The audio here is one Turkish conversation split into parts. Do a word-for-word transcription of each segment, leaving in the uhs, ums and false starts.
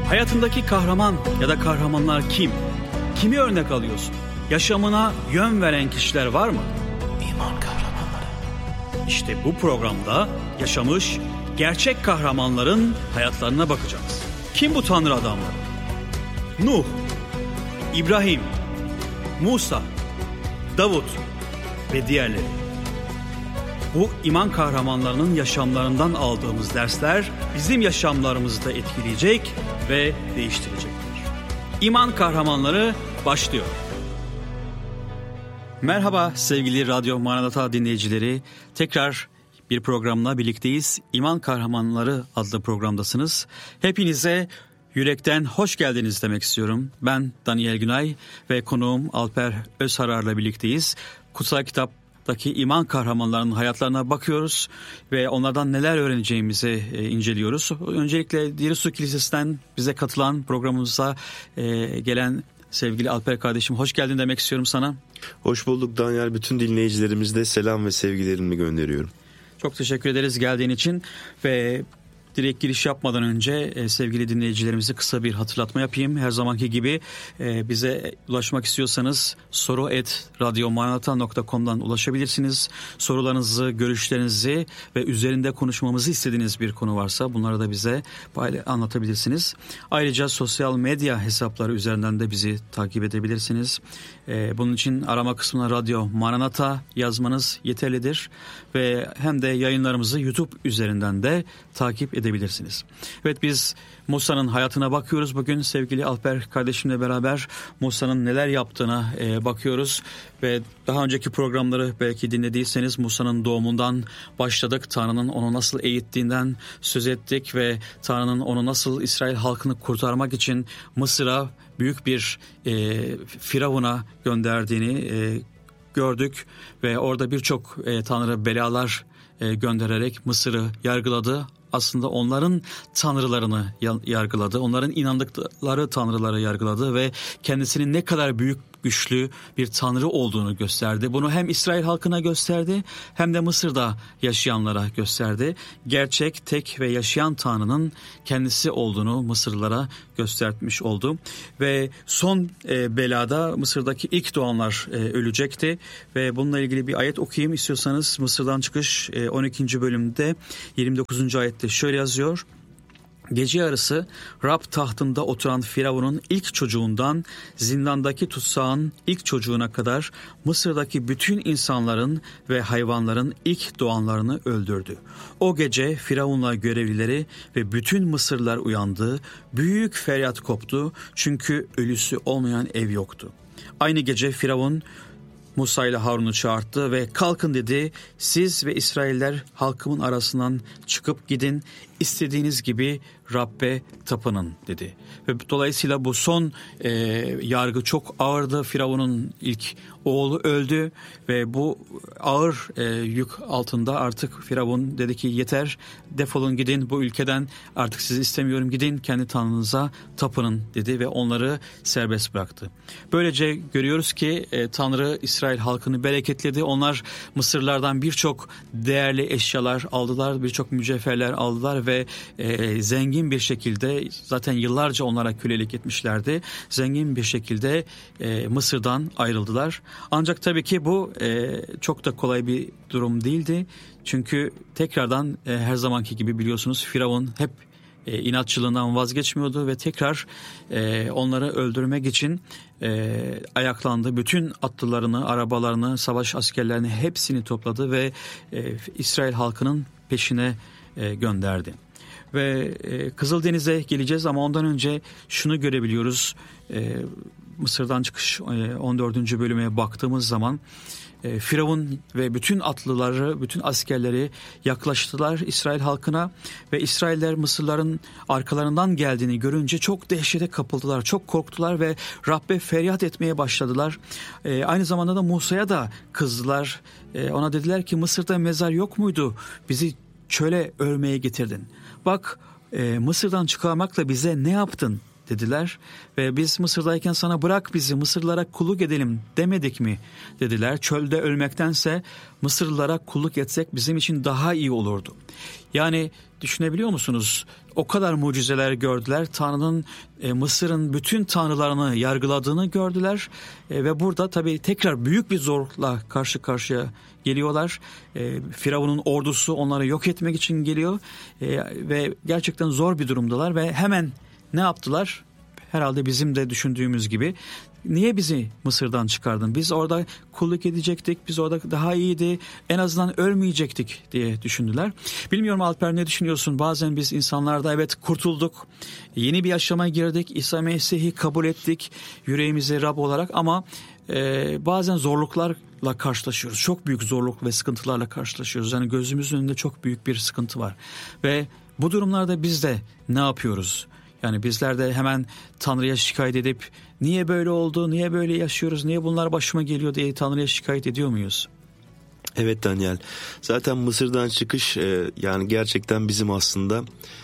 Hayatındaki kahraman ya da kahramanlar kim? Kimi örnek alıyorsun? Yaşamına yön veren kişiler var mı? İman kahramanları. İşte bu programda yaşamış gerçek kahramanların hayatlarına bakacağız. Kim bu Tanrı adamları? Nuh, İbrahim, Musa, Davut ve diğerleri. Bu iman kahramanlarının yaşamlarından aldığımız dersler bizim yaşamlarımızı da etkileyecek ve değiştirecektir. İman kahramanları başlıyor. Merhaba sevgili Radyo Maranata dinleyicileri. Tekrar bir programla birlikteyiz. İman Kahramanları adlı programdasınız. Hepinize yürekten hoş geldiniz demek istiyorum. Ben Daniel Günay ve konuğum Alper Özharar'la birlikteyiz. Kutsal Kitap'taki iman kahramanlarının hayatlarına bakıyoruz ve onlardan neler öğreneceğimizi e, inceliyoruz. Öncelikle Dirisu Kilisesi'nden bize katılan, programımıza e, gelen sevgili Alper kardeşim, hoş geldin demek istiyorum sana. Hoş bulduk Daniel. Bütün dinleyicilerimize sevgilerimi ve sevgilerimi gönderiyorum. Çok teşekkür ederiz geldiğin için ve direkt giriş yapmadan önce e, sevgili dinleyicilerimize kısa bir hatırlatma yapayım. Her zamanki gibi e, bize ulaşmak istiyorsanız soru et radyomaranata nokta com'dan ulaşabilirsiniz. Sorularınızı, görüşlerinizi ve üzerinde konuşmamızı istediğiniz bir konu varsa bunları da bize anlatabilirsiniz. Ayrıca sosyal medya hesapları üzerinden de bizi takip edebilirsiniz. E, bunun için arama kısmına Radyo Maranata yazmanız yeterlidir ve hem de yayınlarımızı YouTube üzerinden de takip edebilirsiniz. edebilirsiniz. Evet, biz Musa'nın hayatına bakıyoruz. Bugün sevgili Alper kardeşimle beraber Musa'nın neler yaptığına e, bakıyoruz. Ve daha önceki programları belki dinlediyseniz Musa'nın doğumundan başladık. Tanrı'nın onu nasıl eğittiğinden söz ettik ve Tanrı'nın onu nasıl İsrail halkını kurtarmak için Mısır'a büyük bir e, Firavun'a gönderdiğini e, gördük. Ve orada birçok e, Tanrı belalar e, göndererek Mısır'ı yargıladı. Aslında onların tanrılarını yargıladı, onların inandıkları tanrıları yargıladı ve kendisinin ne kadar büyük, güçlü bir tanrı olduğunu gösterdi. Bunu hem İsrail halkına gösterdi hem de Mısır'da yaşayanlara gösterdi. Gerçek, tek ve yaşayan Tanrı'nın kendisi olduğunu Mısırlılara göstermiş oldu. Ve son e, belada Mısır'daki ilk doğanlar e, ölecekti. Ve bununla ilgili bir ayet okuyayım istiyorsanız. Mısır'dan çıkış e, on ikinci bölümde yirmi dokuzuncu ayette şöyle yazıyor. Gece yarısı Rab tahtında oturan Firavun'un ilk çocuğundan zindandaki tutsağın ilk çocuğuna kadar Mısır'daki bütün insanların ve hayvanların ilk doğanlarını öldürdü. O gece Firavun'la görevlileri ve bütün Mısırlılar uyandı, büyük feryat koptu çünkü ölüsü olmayan ev yoktu. Aynı gece Firavun Musa ile Harun'u çağırdı ve kalkın dedi, siz ve İsrailler halkımın arasından çıkıp gidin, istediğiniz gibi Rabbe tapının dedi. Ve dolayısıyla bu son e, yargı çok ağırdı. Firavun'un ilk oğlu öldü ve bu ağır e, yük altında artık Firavun dedi ki yeter, defolun gidin bu ülkeden, artık sizi istemiyorum, gidin kendi tanrınıza tapının dedi ve onları serbest bıraktı. Böylece görüyoruz ki e, Tanrı İsrail halkını bereketledi. Onlar Mısırlardan birçok değerli eşyalar aldılar, birçok mücevherler aldılar ve e, zengin bir şekilde, zaten yıllarca onlara kölelik etmişlerdi, zengin bir şekilde e, Mısır'dan ayrıldılar. Ancak tabii ki bu e, çok da kolay bir durum değildi. Çünkü tekrardan e, her zamanki gibi biliyorsunuz Firavun hep e, inatçılığından vazgeçmiyordu ve tekrar e, onları öldürmek için e, ayaklandı. Bütün atlılarını, arabalarını, savaş askerlerini hepsini topladı ve e, İsrail halkının peşine e, gönderdi. Ve e, Kızıldeniz'e geleceğiz ama ondan önce şunu görebiliyoruz. E, Mısır'dan çıkış e, on dördüncü bölüme baktığımız zaman e, Firavun ve bütün atlıları, bütün askerleri yaklaştılar İsrail halkına ve İsrailler Mısırların arkalarından geldiğini görünce çok dehşete kapıldılar, çok korktular ve Rabbe feryat etmeye başladılar. E, aynı zamanda da Musa'ya da kızdılar. E, ona dediler ki Mısır'da mezar yok muydu? Bizi çöle örmeye getirdin. Bak e, Mısır'dan çıkarmakla bize ne yaptın dediler. Ve biz Mısır'dayken sana bırak bizi Mısırlılara kulluk edelim demedik mi dediler. Çölde ölmektense Mısırlılara kulluk etsek bizim için daha iyi olurdu. Yani düşünebiliyor musunuz? O kadar mucizeler gördüler. Tanrı'nın e, Mısır'ın bütün tanrılarını yargıladığını gördüler. E, ve burada tabii tekrar büyük bir zorlukla karşı karşıya geliyorlar. E, Firavun'un ordusu onları yok etmek için geliyor. E, ve gerçekten zor bir durumdalar ve hemen ne yaptılar? Herhalde bizim de düşündüğümüz gibi. Niye bizi Mısır'dan çıkardın? Biz orada kulluk edecektik. Biz orada daha iyiydi. En azından ölmeyecektik diye düşündüler. Bilmiyorum Alper, ne düşünüyorsun? Bazen biz insanlarda evet kurtulduk. Yeni bir yaşama girdik. İsa Mesih'i kabul ettik. Yüreğimize Rab olarak ama e, bazen zorluklarla karşılaşıyoruz. Çok büyük zorluk ve sıkıntılarla karşılaşıyoruz. Yani gözümüzün önünde çok büyük bir sıkıntı var. Ve bu durumlarda biz de ne yapıyoruz? Yani bizler de hemen Tanrı'ya şikayet edip niye böyle oldu, niye böyle yaşıyoruz, niye bunlar başıma geliyor diye Tanrı'ya şikayet ediyor muyuz? Evet Daniel, zaten Mısır'dan çıkış e, yani gerçekten bizim aslında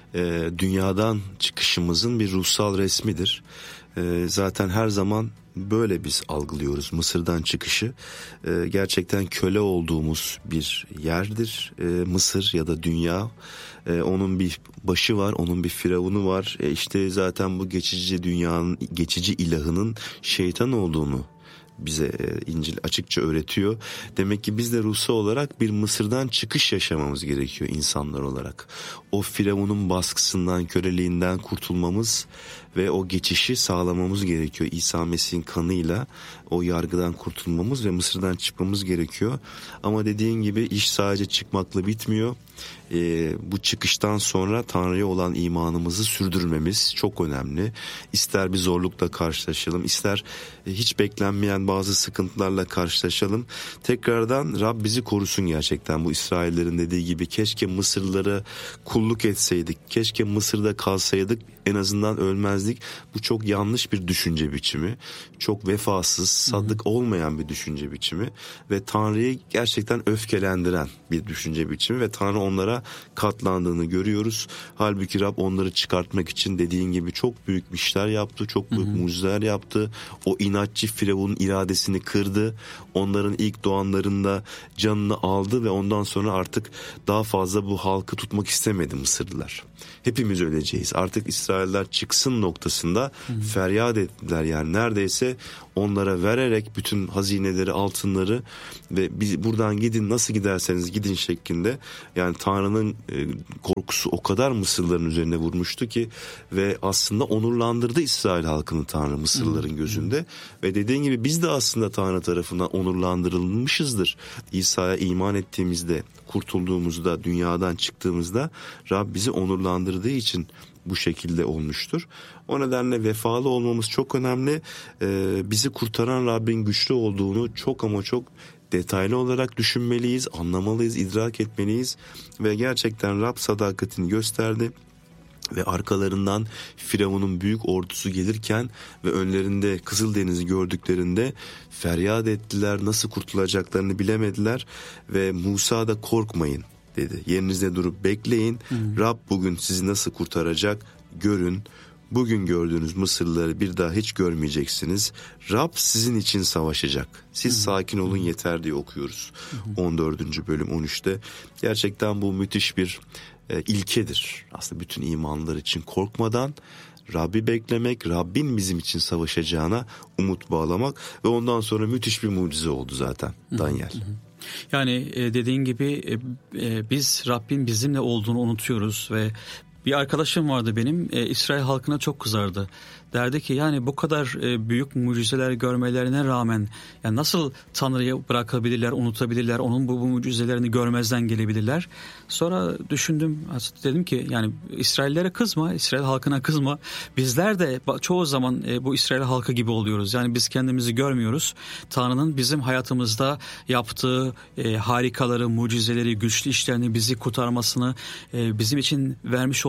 e, dünyadan çıkışımızın bir ruhsal resmidir. E, zaten her zaman böyle biz algılıyoruz Mısır'dan çıkışı. E, gerçekten köle olduğumuz bir yerdir e, Mısır ya da dünya. E, onun bir başı var, onun bir firavunu var. E, işte zaten bu geçici dünyanın, geçici ilahının şeytan olduğunu bize e, İncil açıkça öğretiyor. Demek ki biz de ruhsal olarak bir Mısır'dan çıkış yaşamamız gerekiyor insanlar olarak. O firavunun baskısından, köleliğinden kurtulmamız ve o geçişi sağlamamız gerekiyor. İsa Mesih'in kanıyla o yargıdan kurtulmamız ve Mısır'dan çıkmamız gerekiyor. Ama dediğin gibi iş sadece çıkmakla bitmiyor. Ee, bu çıkıştan sonra Tanrı'ya olan imanımızı sürdürmemiz çok önemli. İster bir zorlukla karşılaşalım, ister e, hiç beklenmeyen bazı sıkıntılarla karşılaşalım. Tekrardan Rab bizi korusun gerçekten. Bu İsraillerin dediği gibi keşke Mısırlılara kulluk etseydik, keşke Mısır'da kalsaydık, en azından ölmezdik. Bu çok yanlış bir düşünce biçimi. Çok vefasız, sadık olmayan bir düşünce biçimi ve Tanrı'yı gerçekten öfkelendiren bir düşünce biçimi ve Tanrı onlara katlandığını görüyoruz. Halbuki Rab onları çıkartmak için dediğin gibi çok büyük işler yaptı, çok büyük mucizeler yaptı. O inatçı Firavun'un iradesini kırdı. Onların ilk doğanlarında canını aldı ve ondan sonra artık daha fazla bu halkı tutmak istemedi Mısırlılar. Hepimiz öleceğiz. Artık İsrailler çıksın noktasında hı hı. feryat ettiler. Yani neredeyse onlara vererek bütün hazineleri, altınları ve biz buradan gidin, nasıl giderseniz gidin şeklinde. Yani Tanrı'nın korkusu o kadar Mısırlıların üzerine vurmuştu ki ve aslında onurlandırdı İsrail halkını Tanrı Mısırlıların gözünde. Ve dediğin gibi biz de aslında Tanrı tarafından onurlandırılmışızdır. İsa'ya iman ettiğimizde, kurtulduğumuzda, dünyadan çıktığımızda Rab bizi onurlandırdığı için bu şekilde olmuştur. O nedenle vefalı olmamız çok önemli. Ee, bizi kurtaran Rabbin güçlü olduğunu çok ama çok detaylı olarak düşünmeliyiz, anlamalıyız, idrak etmeliyiz. Ve gerçekten Rab sadakatini gösterdi. Ve arkalarından Firavun'un büyük ordusu gelirken ve önlerinde Kızıldeniz'i gördüklerinde feryat ettiler, nasıl kurtulacaklarını bilemediler ve Musa da korkmayın dedi. Yerinizde durup bekleyin. Hmm. Rab bugün sizi nasıl kurtaracak görün. Bugün gördüğünüz Mısırlıları bir daha hiç görmeyeceksiniz. Rab sizin için savaşacak. Siz hmm. sakin olun yeter diye okuyoruz. Hmm. on dördüncü bölüm on üçte. Gerçekten bu müthiş bir e, ilkedir. Aslında bütün imanlılar için korkmadan Rabbi beklemek, Rabbin bizim için savaşacağına umut bağlamak ve ondan sonra müthiş bir mucize oldu zaten Daniel. Hmm. Yani dediğin gibi biz Rabbin bizimle olduğunu unutuyoruz ve bir arkadaşım vardı benim, İsrail halkına çok kızardı. Derdi ki yani bu kadar büyük mucizeler görmelerine rağmen yani nasıl Tanrı'yı bırakabilirler, unutabilirler, onun bu, bu mucizelerini görmezden gelebilirler. Sonra düşündüm, dedim ki yani İsraillere kızma, İsrail halkına kızma. Bizler de çoğu zaman bu İsrail halkı gibi oluyoruz. Yani biz kendimizi görmüyoruz. Tanrı'nın bizim hayatımızda yaptığı harikaları, mucizeleri, güçlü işlerini, bizi kurtarmasını, bizim için vermiş olduğu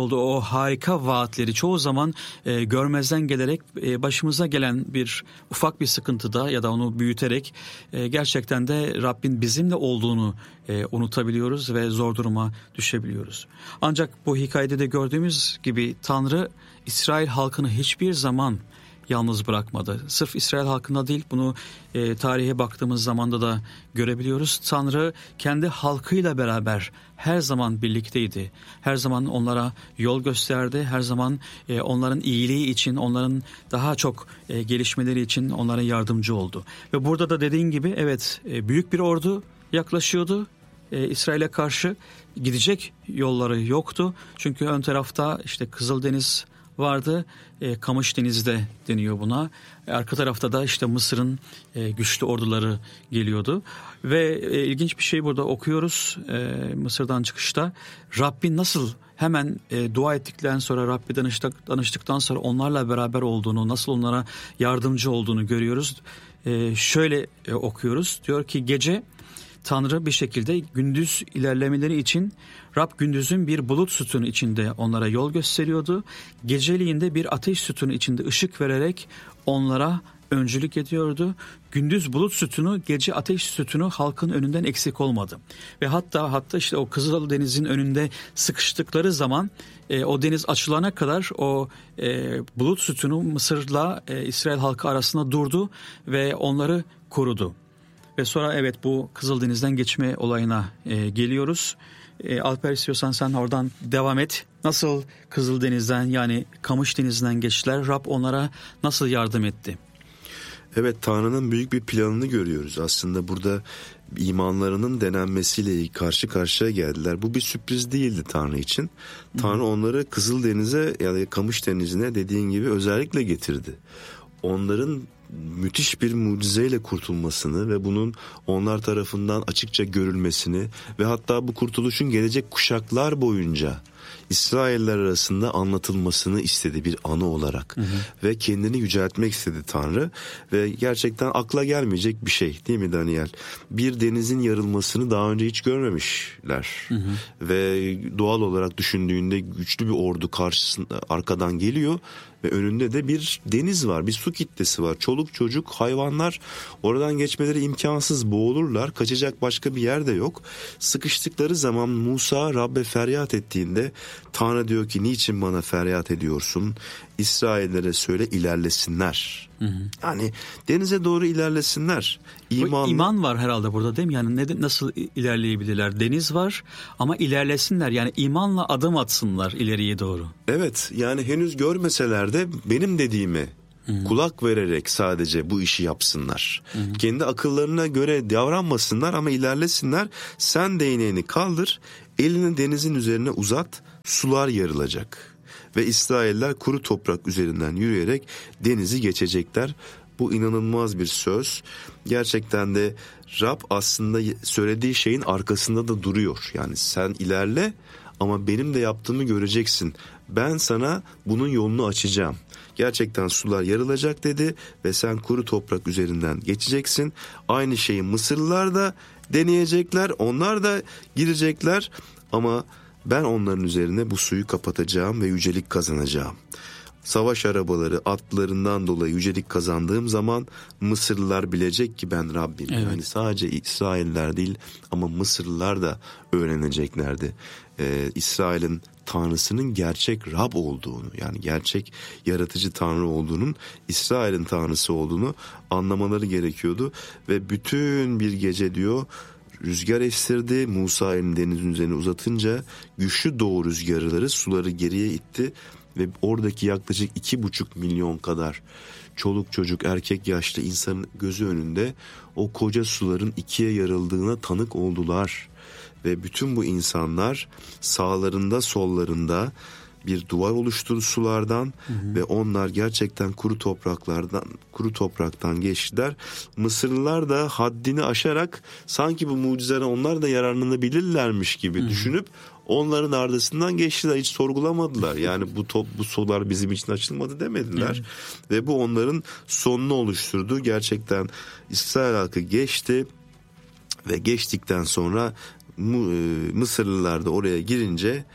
olduğu o harika vaatleri çoğu zaman e, görmezden gelerek e, başımıza gelen bir ufak bir sıkıntıda ya da onu büyüterek e, gerçekten de Rabbin bizimle olduğunu e, unutabiliyoruz ve zor duruma düşebiliyoruz. Ancak bu hikayede de gördüğümüz gibi Tanrı İsrail halkını hiçbir zaman yalnız bırakmadı. Sırf İsrail halkında değil, bunu e, tarihe baktığımız zamanda da görebiliyoruz. Tanrı kendi halkıyla beraber her zaman birlikteydi. Her zaman onlara yol gösterdi. Her zaman e, onların iyiliği için, onların daha çok e, gelişmeleri için onlara yardımcı oldu. Ve burada da dediğin gibi evet e, büyük bir ordu yaklaşıyordu. E, İsrail'e karşı gidecek yolları yoktu. Çünkü ön tarafta işte Kızıldeniz vardı. E, Kamış Denizi de deniyor buna. E, arka tarafta da işte Mısır'ın e, güçlü orduları geliyordu. Ve e, ilginç bir şey burada okuyoruz e, Mısır'dan çıkışta. Rabbin nasıl hemen e, dua ettikten sonra, Rabbi danıştık, danıştıktan sonra onlarla beraber olduğunu, nasıl onlara yardımcı olduğunu görüyoruz. E, şöyle e, okuyoruz. Diyor ki gece Tanrı bir şekilde gündüz ilerlemeleri için Rab gündüzün bir bulut sütunu içinde onlara yol gösteriyordu. Geceliğin de bir ateş sütunu içinde ışık vererek onlara öncülük ediyordu. Gündüz bulut sütunu, gece ateş sütunu halkın önünden eksik olmadı. Ve hatta hatta işte o Kızıldeniz'in önünde sıkıştıkları zaman e, o deniz açılana kadar o e, bulut sütunu Mısır'la e, İsrail halkı arasında durdu ve onları korudu. Ve sonra evet bu Kızıldeniz'den geçme olayına e, geliyoruz. E, Alper istiyorsan sen oradan devam et. Nasıl Kızıldeniz'den yani Kamış Denizi'nden geçtiler? Rab onlara nasıl yardım etti? Evet, Tanrı'nın büyük bir planını görüyoruz. Aslında burada imanlarının denenmesiyle karşı karşıya geldiler. Bu bir sürpriz değildi Tanrı için. Tanrı onları Kızıldeniz'e ya da Kamış Denizi'ne dediğin gibi özellikle getirdi. Onların müthiş bir mucizeyle kurtulmasını ve bunun onlar tarafından açıkça görülmesini ve hatta bu kurtuluşun gelecek kuşaklar boyunca İsrailler arasında anlatılmasını istedi bir anı olarak. Hı hı. Ve kendini yüceltmek istedi Tanrı ve gerçekten akla gelmeyecek bir şey değil mi Daniel? Bir denizin yarılmasını daha önce hiç görmemişler. Hı hı. Ve doğal olarak düşündüğünde güçlü bir ordu karşısında arkadan geliyor ve önünde de bir deniz var, bir su kitlesi var. Çoluk çocuk, hayvanlar oradan geçmeleri imkansız, boğulurlar. Kaçacak başka bir yer de yok. Sıkıştıkları zaman Musa Rabbe feryat ettiğinde Tanrı diyor ki niçin bana feryat ediyorsun? İsraillere söyle ilerlesinler. Hı hı. Yani denize doğru ilerlesinler. İmanla... İman var herhalde burada değil mi? Yani ne, nasıl ilerleyebilirler? Deniz var ama ilerlesinler. Yani imanla adım atsınlar ileriye doğru. Evet, yani henüz görmeseler de benim dediğimi Hı-hı. kulak vererek sadece bu işi yapsınlar. Hı-hı. Kendi akıllarına göre davranmasınlar ama ilerlesinler. Sen değneğini kaldır, elini denizin üzerine uzat, sular yarılacak. Ve İsrailler kuru toprak üzerinden yürüyerek denizi geçecekler. Bu inanılmaz bir söz. Gerçekten de Rab aslında söylediği şeyin arkasında da duruyor. Yani sen ilerle ama benim de yaptığımı göreceksin. Ben sana bunun yolunu açacağım. Gerçekten sular yarılacak dedi ve sen kuru toprak üzerinden geçeceksin. Aynı şeyi Mısırlılar da deneyecekler. Onlar da girecekler ama ben onların üzerine bu suyu kapatacağım ve yücelik kazanacağım. Savaş arabaları atlarından dolayı yücelik kazandığım zaman Mısırlılar bilecek ki ben Rabbim. Evet. Yani sadece İsrailler değil ama Mısırlılar da öğreneceklerdi. Ee, İsrail'in Tanrısının gerçek Rab olduğunu, yani gerçek yaratıcı Tanrı olduğunun İsrail'in Tanrısı olduğunu anlamaları gerekiyordu. Ve bütün bir gece diyor rüzgar estirdi. Musa elini denizin üzerine uzatınca güçlü doğu rüzgarları suları geriye itti. Ve oradaki yaklaşık iki buçuk milyon kadar çoluk çocuk erkek yaşlı insanın gözü önünde o koca suların ikiye yarıldığına tanık oldular. Ve bütün bu insanlar sağlarında sollarında bir duvar oluşturdu sulardan hı hı. ve onlar gerçekten kuru topraklardan kuru topraktan geçtiler. Mısırlılar da haddini aşarak sanki bu mucizeden onlar da yararlanabilirlermiş gibi hı hı. düşünüp onların ardısından geçtiler, hiç sorgulamadılar. Yani bu top, bu sular bizim için açılmadı demediler. Evet. Ve bu onların sonunu oluşturdu. Gerçekten İsrail halkı geçti ve geçtikten sonra Mısırlılar da oraya girince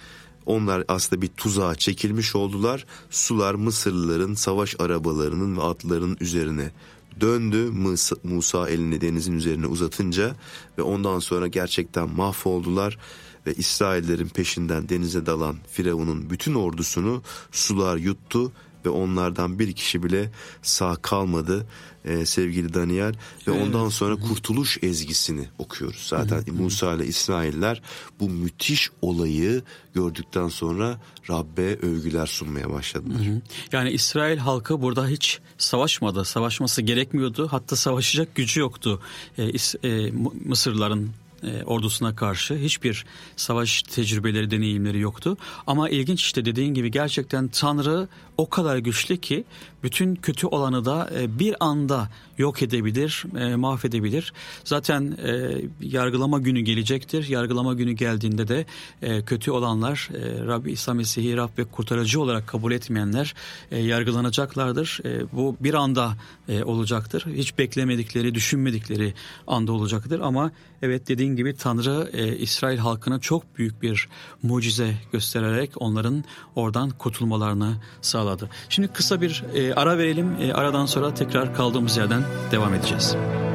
Onlar aslında bir tuzağa çekilmiş oldular. Sular Mısırlıların savaş arabalarının ve atlarının üzerine döndü. Musa, Musa elini denizin üzerine uzatınca ve ondan sonra gerçekten mahvoldular. Ve İsraillerin peşinden denize dalan Firavun'un bütün ordusunu sular yuttu ve onlardan bir kişi bile sağ kalmadı ee, sevgili Daniel. Ve evet. Ondan sonra kurtuluş ezgisini okuyoruz. Zaten hı hı. Musa ile İsrailler bu müthiş olayı gördükten sonra Rabbe övgüler sunmaya başladılar. Hı hı. Yani İsrail halkı burada hiç savaşmadı. Savaşması gerekmiyordu. Hatta savaşacak gücü yoktu. Ee, e, Mısırlıların ordusuna karşı hiçbir savaş tecrübeleri, deneyimleri yoktu. Ama ilginç işte dediğin gibi gerçekten Tanrı o kadar güçlü ki bütün kötü olanı da bir anda yok edebilir, mahvedebilir. Zaten yargılama günü gelecektir. Yargılama günü geldiğinde de kötü olanlar, Rabbi İsa Mesih'i Rab ve kurtarıcı olarak kabul etmeyenler yargılanacaklardır. Bu bir anda olacaktır. Hiç beklemedikleri, düşünmedikleri anda olacaktır. Ama evet dediğin gibi Tanrı İsrail halkına çok büyük bir mucize göstererek onların oradan kurtulmalarını sağladı. Şimdi kısa bir ara verelim. Aradan sonra tekrar kaldığımız yerden devam edeceğiz.